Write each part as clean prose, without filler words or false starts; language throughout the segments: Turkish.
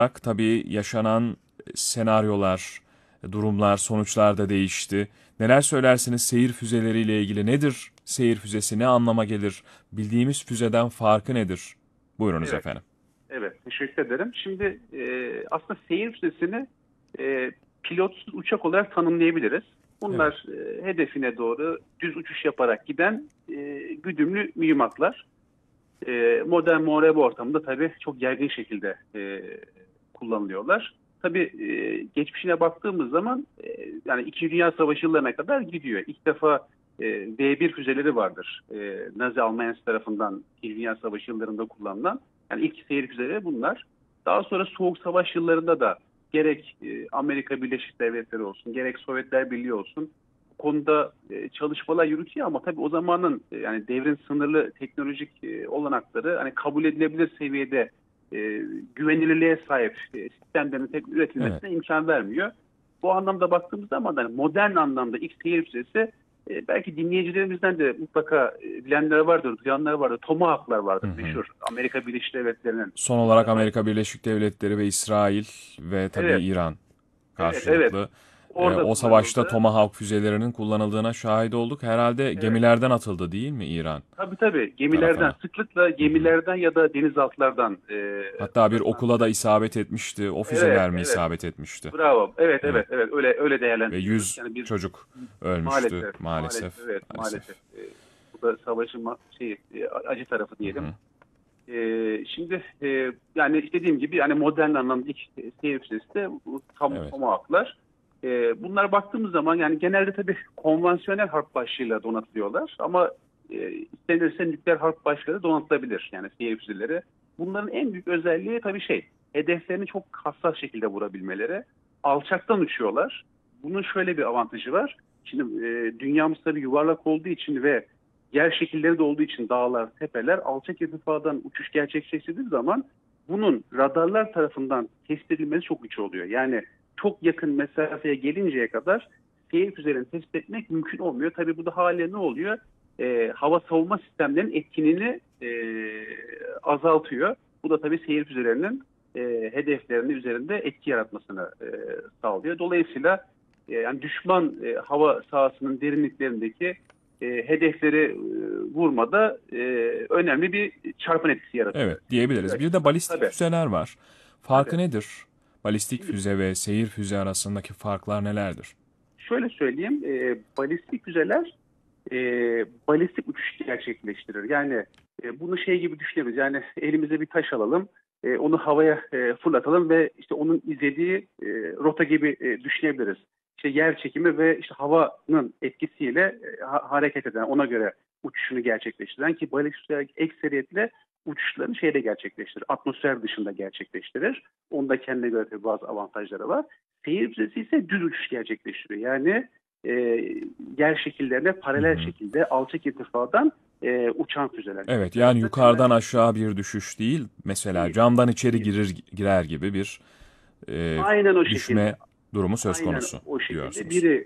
Tabii yaşanan senaryolar, durumlar, sonuçlar da değişti. Neler söylersiniz seyir füzeleriyle ilgili? Nedir seyir füzesi? Ne anlama gelir? Bildiğimiz füzeden farkı nedir? Buyurunuz Evet, efendim. evet. Teşekkür ederim. Şimdi aslında seyir füzesini pilotsuz uçak olarak tanımlayabiliriz. Evet, Bunlar hedefine doğru düz uçuş yaparak giden güdümlü mühimmatlar. Modern muharebe ortamında tabii çok yaygın şekilde kullanılıyorlar. Tabii geçmişine baktığımız zaman yani İkinci Dünya Savaşı yıllarına kadar gidiyor. İlk defa V1 füzeleri vardır. Nazi Almanyası tarafından İkinci Dünya Savaşı yıllarında kullanılan. Yani ilk seyir füzeleri bunlar. Daha sonra Soğuk Savaş yıllarında da gerek Amerika Birleşik Devletleri olsun, gerek Sovyetler Birliği olsun bu konuda çalışmalar yürütüyor ama tabii o zamanın yani devrin sınırlı teknolojik olanakları hani kabul edilebilir seviyede güvenilirliğe sahip sistemlerin tek evet. üretilmesine imkan vermiyor. Bu anlamda baktığımız zaman da hani modern anlamda X seyir füzesi belki dinleyicilerimizden de mutlaka bilenler vardır, duyanlar vardır. Tomahawk'lar Hı vardır hı. meşhur. Amerika Birleşik Devletleri'nin Son ilk olarak defa. Amerika Birleşik Devletleri ve İsrail ve tabii Evet, İran evet, evet. karşılıklı. Orada O savaşta kullanıldı. Tomahawk füzelerinin kullanıldığına şahit olduk. Herhalde Evet. gemilerden atıldı değil mi İran Tabii tabii gemilerden tarafına? sıklıkla Hı hı. gemilerden ya da denizaltılardan Hatta bir atılan okula da füzeler. isabet etmişti. O Evet, füzeler mi evet. isabet etmişti? Bravo. Evet, Evet. evet, evet. Öyle Ve değerlendiriyoruz. 100 Yani bir çocuk ölmüştü maalesef, maalesef. maalesef, evet, Maalesef. maalesef. Bu da savaşın acı tarafı Hı diyelim. hı. Şimdi yani istediğim gibi yani modern anlamda ilk seyir füzesi de bu Evet. Tomahawk'lar. Bunlar baktığımız zaman yani genelde tabii konvansiyonel harp başlığıyla donatılıyorlar ama istenirse nükleer harp başlığı donatılabilir yani seyir füzeleri. Bunların en büyük özelliği tabii hedeflerini çok hassas şekilde vurabilmeleri. Alçaktan uçuyorlar. Bunun şöyle bir avantajı var. Şimdi dünyamız tabii yuvarlak olduğu için ve yer şekilleri de olduğu için dağlar, tepeler alçak irtifadan uçuş gerçekleştirdiği zaman bunun radarlar tarafından tespit edilmesi çok güç oluyor. Yani çok yakın mesafeye gelinceye kadar seyir füzelerini tespit etmek mümkün olmuyor. Tabii bu da haliyle ne oluyor? Hava savunma sistemlerinin etkinliğini azaltıyor. Bu da tabii seyir füzelerinin hedeflerinin üzerinde etki yaratmasını sağlıyor. Dolayısıyla yani düşman hava sahasının derinliklerindeki hedefleri vurmada önemli bir çarpın etkisi yaratıyor. Evet Seyir füzeleri diyebiliriz. Bir de açısından. balistik Tabii, füzeler var. Farkı tabii. nedir? Balistik Şimdi füze ve seyir füze arasındaki farklar nelerdir? şöyle söyleyeyim, balistik füzeler e, balistik uçuş gerçekleştirir. Yani bunu şey gibi düşünebiliriz. Yani elimize bir taş alalım, onu havaya fırlatalım ve işte onun izlediği rota gibi düşünebiliriz. İşte yer çekimi ve işte havanın etkisiyle hareket eden, ona göre uçuşunu gerçekleştiren ki balistik füzeler ekseriyetle uçuşlarını şeyde gerçekleştirir. Atmosfer dışında gerçekleştirir. Onda kendine göre tabii bazı avantajları var. Seyir füzesi ise düz uçuş gerçekleştiriyor. Yani e, yer şekillerine Hı paralel hı. şekilde alçak irtifadan uçan füzeler. Evet, yani Tarafta temel yukarıdan aşağı bir düşüş değil, mesela değil. camdan içeri Değil. girer gibi bir e, Aynen o şekilde. düşme durumu söz Aynen konusu o şekilde. diyorsunuz. Biri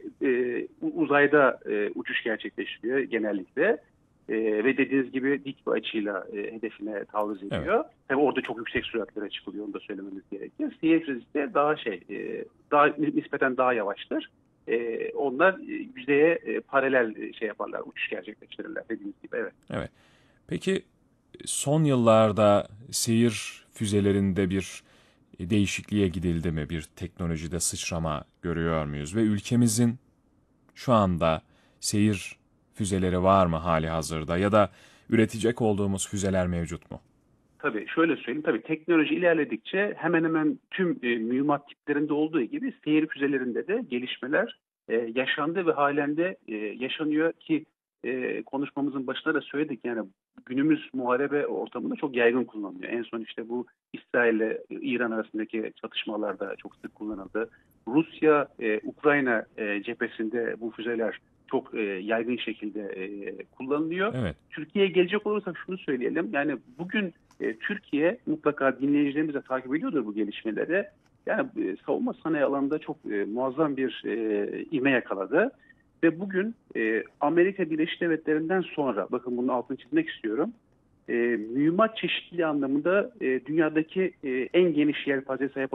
uzayda uçuş gerçekleştiriyor genellikle. Ve dediğiniz gibi dik bir açıyla hedefine taarruz Evet, ediyor. Tabii orada çok yüksek süratlere çıkılıyor, onu da söylememiz gerekir. Siyah de daha daha nispeten daha yavaştır. Onlar yüzeye paralel şey yaparlar, uçuş gerçekleştirirler dediğiniz gibi. Evet. evet. Peki son yıllarda seyir füzelerinde bir değişikliğe gidildi mi? Bir teknolojide sıçrama görüyor muyuz? Ve ülkemizin şu anda seyir füzeleri var mı hali hazırda ya da üretecek olduğumuz füzeler mevcut mu? Tabii şöyle söyleyeyim. Tabii teknoloji ilerledikçe hemen hemen tüm mühimmat tiplerinde olduğu gibi seyir füzelerinde de gelişmeler yaşandı ve halen de yaşanıyor ki konuşmamızın başında da söyledik. Yani günümüz muharebe ortamında çok yaygın kullanılıyor. En son işte bu İsrail ile İran arasındaki çatışmalarda çok sık kullanıldı. Rusya, Ukrayna cephesinde bu füzeler çok yaygın şekilde kullanılıyor. Evet, Türkiye'ye gelecek olursak şunu söyleyelim. Yani bugün Türkiye mutlaka dinleyicilerimiz de takip ediyordur bu gelişmeleri. Yani savunma sanayi alanında çok muazzam bir ivme yakaladı. Ve bugün Amerika Birleşik Devletleri'nden sonra, bakın bunun altını çizmek istiyorum. mühimmat çeşitliliği anlamında dünyadaki en geniş yelpazeye sahip